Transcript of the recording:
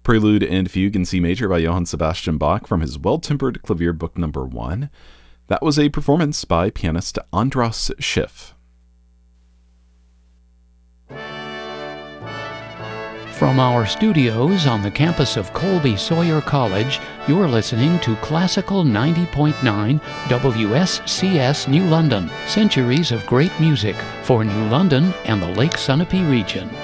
Prelude and Fugue in C Major by Johann Sebastian Bach from his Well-Tempered Clavier Book No. 1. That was a performance by pianist Andras Schiff. From our studios on the campus of Colby Sawyer College, you're listening to Classical 90.9 WSCS New London, centuries of great music for New London and the Lake Sunapee region.